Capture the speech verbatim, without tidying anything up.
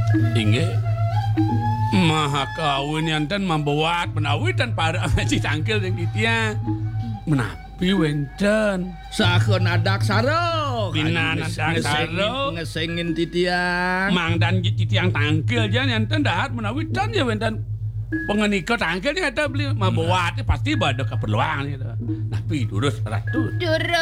Inggih. Maha kawin yanten membuat menawi dan para ngaji cangkil yang titiang. Menapi wenten. Sakeun adak sarok. Pinan adak sarok. Ngesengin titiang. Mang dan titiang tangkil jan yanten dahat menawi dan ya wenten. Pengenika tangkil nya eta beli membuat pasti bade keperluan gitu. Napi durus ratu. Durus.